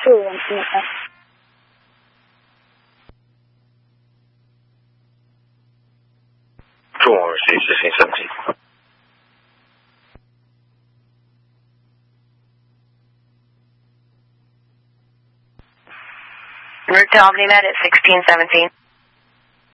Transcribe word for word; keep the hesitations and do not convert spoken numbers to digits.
two one two one. two one receive sixteen seventeen. Route to Albany Med at sixteen seventeen.